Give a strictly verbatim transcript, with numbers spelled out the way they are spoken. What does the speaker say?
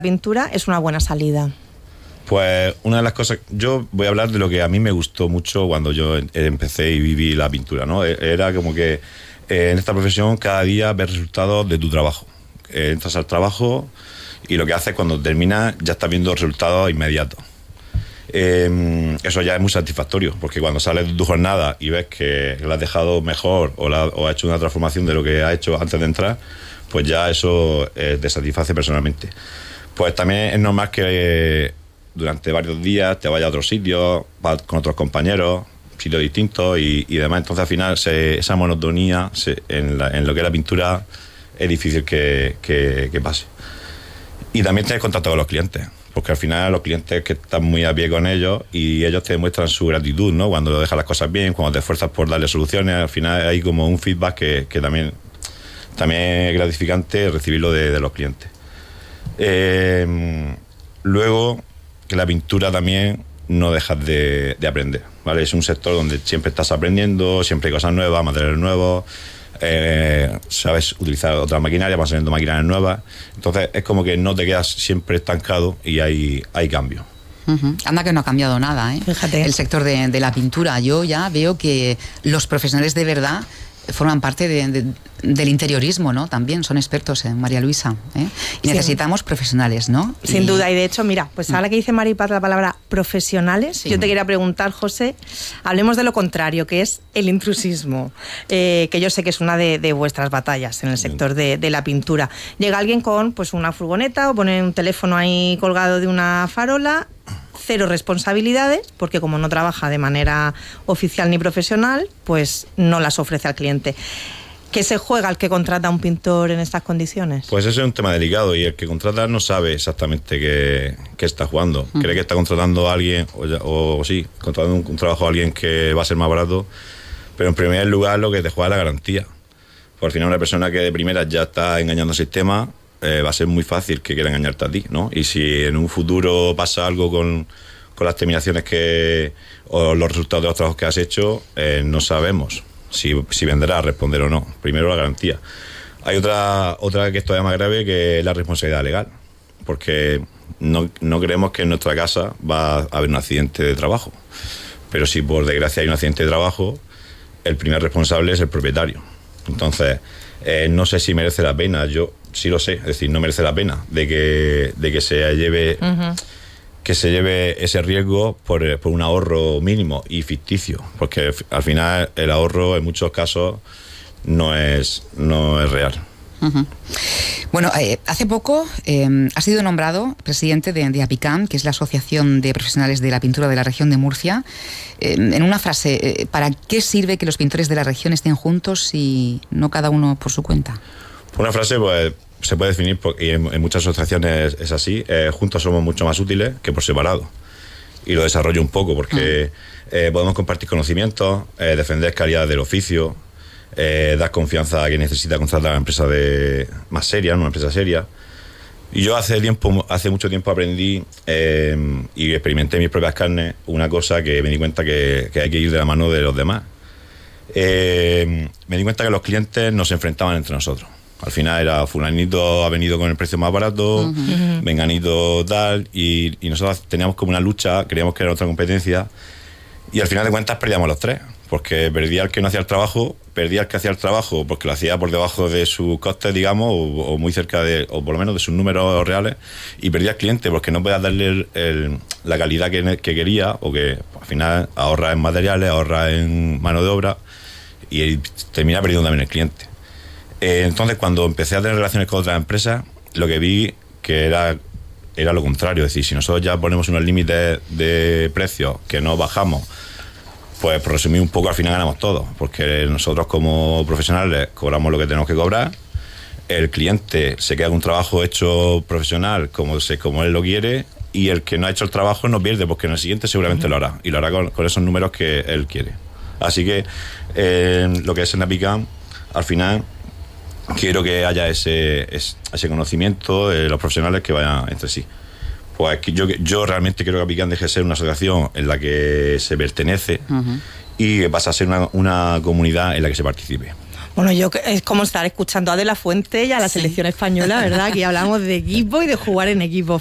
pintura es una buena salida? Pues una de las cosas, yo voy a hablar de lo que a mí me gustó mucho cuando yo empecé y viví la pintura, ¿no? Era como que eh, en esta profesión cada día ves resultados de tu trabajo. Eh, entras al trabajo y lo que haces cuando terminas ya estás viendo resultados inmediatos. Eh, eso ya es muy satisfactorio, porque cuando sales de tu jornada y ves que la has dejado mejor o, la, o has hecho una transformación de lo que has hecho antes de entrar, pues ya eso eh, te satisface personalmente. Pues también es normal que eh, durante varios días te vayas a otros sitios, vas con otros compañeros, sitios distintos y, y demás. Entonces al final se, esa monotonía se, en, la, en lo que es la pintura es difícil que, que, que pase. Y también tienes contacto con los clientes, porque al final los clientes que están muy a pie con ellos y ellos te demuestran su gratitud, ¿no? Cuando dejas las cosas bien, cuando te esfuerzas por darle soluciones, al final hay como un feedback que, que también, también es gratificante recibirlo de, de los clientes. Eh, luego, que la pintura también no dejas de, de aprender, ¿vale? Es un sector donde siempre estás aprendiendo, siempre hay cosas nuevas, materiales nuevos, eh, sabes utilizar otra maquinaria, vas saliendo maquinarias nuevas, entonces es como que no te quedas siempre estancado y hay, hay cambio. Uh-huh. Anda que no ha cambiado nada, ¿eh? Fíjate. El sector de, de la pintura. Yo ya veo que los profesionales de verdad forman parte de, de, del interiorismo, ¿no? También son expertos en María Luisa, ¿eh? Y sí, necesitamos profesionales, ¿no? Sin y... duda, y de hecho, mira, pues ahora que dice Maripaz la palabra profesionales, sí. Yo te quería preguntar, José, hablemos de lo contrario, que es el intrusismo, eh, que yo sé que es una de, de vuestras batallas en el sector de, de la pintura. Llega alguien con pues una furgoneta o pone un teléfono ahí colgado de una farola, cero responsabilidades, porque como no trabaja de manera oficial ni profesional, pues no las ofrece al cliente. ¿Qué se juega el que contrata a un pintor en estas condiciones? Pues eso es un tema delicado y el que contrata no sabe exactamente qué, qué está jugando. Uh-huh. Cree que está contratando a alguien, o, o sí, contratando un, un trabajo a alguien que va a ser más barato, pero en primer lugar lo que te juega es la garantía. Por al final una persona que de primeras ya está engañando al sistema, Eh, va a ser muy fácil que quiera engañarte a ti, ¿no? Y si en un futuro pasa algo con, con las terminaciones que o los resultados de los trabajos que has hecho, eh, no sabemos si, si vendrá a responder o no. Primero la garantía. Hay otra otra que es todavía más grave, que es la responsabilidad legal, porque no, no creemos que en nuestra casa va a haber un accidente de trabajo, pero si por desgracia hay un accidente de trabajo, el primer responsable es el propietario. Entonces, eh, no sé si merece la pena. Yo sí lo sé, es decir, no merece la pena de que, de que se lleve uh-huh. que se lleve ese riesgo por, por un ahorro mínimo y ficticio, porque al final el ahorro en muchos casos no es, no es real. Uh-huh. Bueno, eh, hace poco eh, ha sido nombrado presidente de, de APICAM, que es la Asociación de Profesionales de la Pintura de la Región de Murcia. Eh, en una frase, eh, ¿para qué sirve que los pintores de la región estén juntos y no cada uno por su cuenta? Una frase, pues, se puede definir, y en, en muchas asociaciones es así, eh, juntos somos mucho más útiles que por separado. Y lo desarrollo un poco, porque uh-huh. eh, podemos compartir conocimientos, eh, defender calidad del oficio, eh, dar confianza a quien necesita contratar a una empresa de, más seria, ¿no? Una empresa seria. Y yo hace tiempo, hace mucho tiempo aprendí eh, y experimenté en mis propias carnes una cosa que me di cuenta que, que hay que ir de la mano de los demás. Eh, me di cuenta que los clientes nos enfrentaban entre nosotros. Al final era fulanito ha venido con el precio más barato, uh-huh. menganito tal, y, y nosotros teníamos como una lucha, creíamos que era otra competencia, y al final de cuentas perdíamos los tres, porque perdía el que no hacía el trabajo, perdía el que hacía el trabajo porque lo hacía por debajo de sus costes, digamos, o, o muy cerca de, o por lo menos de sus números reales, y perdía el cliente porque no podía darle el, el, la calidad que, que quería, o que pues, al final ahorra en materiales, ahorra en mano de obra, y termina perdiendo también el cliente. Eh, entonces, cuando empecé a tener relaciones con otras empresas, lo que vi que era, era lo contrario. Es decir, si nosotros ya ponemos unos límites de precios que no bajamos, pues por resumir un poco, al final ganamos todos, porque nosotros como profesionales cobramos lo que tenemos que cobrar, el cliente se queda con un trabajo hecho profesional como, se, como él lo quiere, y el que no ha hecho el trabajo no pierde, porque en el siguiente seguramente lo hará, y lo hará con, con esos números que él quiere. Así que eh, lo que es en APICAM, al final quiero que haya ese, ese conocimiento de los profesionales que vayan entre sí. Pues yo, yo realmente creo que APICAM deje de ser una asociación en la que se pertenece uh-huh. y pasa a ser una, una comunidad en la que se participe. Bueno, yo es como estar escuchando a De La Fuente y a la sí. selección española, ¿verdad? Aquí hablamos de equipo y de jugar en equipo.